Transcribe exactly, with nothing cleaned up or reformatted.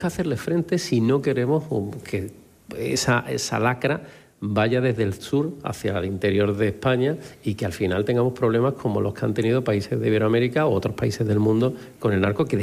que hacerle frente si no queremos que esa, esa lacra vaya desde el sur hacia el interior de España y que al final tengamos problemas como los que han tenido países de Iberoamérica u otros países del mundo con el narco, que